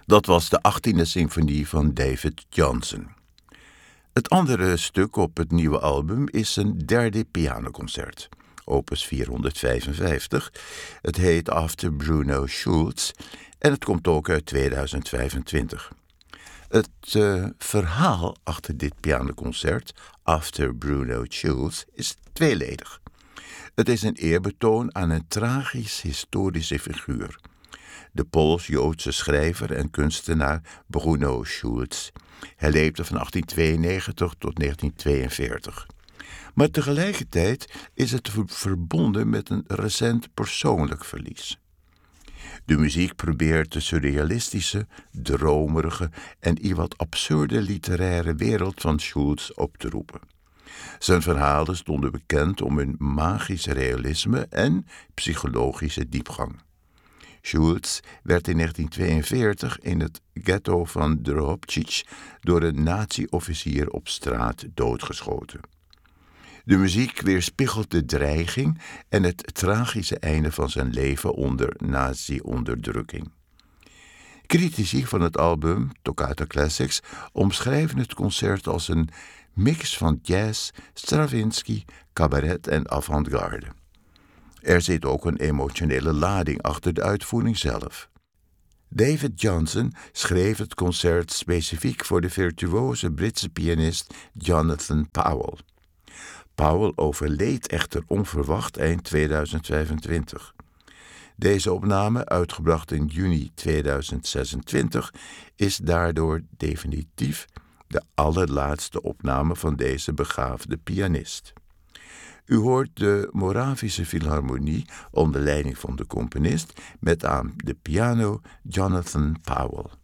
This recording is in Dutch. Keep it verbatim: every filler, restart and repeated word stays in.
Dat was de achttiende symfonie van David Johnson. Het andere stuk op het nieuwe album is een derde pianoconcert, opus vierhonderdvijfenvijftig. Het heet After Bruno Schulz en het komt ook uit tweeduizend vijfentwintig. Het uh, verhaal achter dit pianoconcert, After Bruno Schulz, is tweeledig. Het is een eerbetoon aan een tragisch-historische figuur, de Pools-Joodse schrijver en kunstenaar Bruno Schulz. Hij leefde van achttientweeënnegentig tot negentien tweeënveertig. Maar tegelijkertijd is het verbonden met een recent persoonlijk verlies. De muziek probeert de surrealistische, dromerige en ietwat absurde literaire wereld van Schulz op te roepen. Zijn verhalen stonden bekend om hun magisch realisme en psychologische diepgang. Schulz werd in negentien tweeënveertig in het ghetto van Drohobtych door een nazi-officier op straat doodgeschoten. De muziek weerspiegelt de dreiging en het tragische einde van zijn leven onder nazi-onderdrukking. Critici van het album Toccata Classics omschrijven het concert als een mix van jazz, Stravinsky, cabaret en avant-garde. Er zit ook een emotionele lading achter de uitvoering zelf. David Johnson schreef het concert specifiek voor de virtuoze Britse pianist Jonathan Powell. Powell overleed echter onverwacht eind tweeduizend vijfentwintig. Deze opname, uitgebracht in juni tweeduizend zesentwintig, is daardoor definitief de allerlaatste opname van deze begaafde pianist. U hoort de Moravische Philharmonie onder leiding van de componist met aan de piano Jonathan Powell.